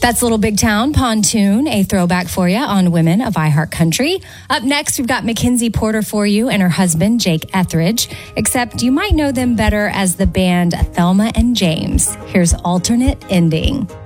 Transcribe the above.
That's Little Big Town Pontoon, a throwback for you on Women of iHeartCountry. Up next, we've got Mackenzie Porter for you and her husband, Jake Etheridge, except you might know them better as the band Thelma and James. Here's Alternate Ending.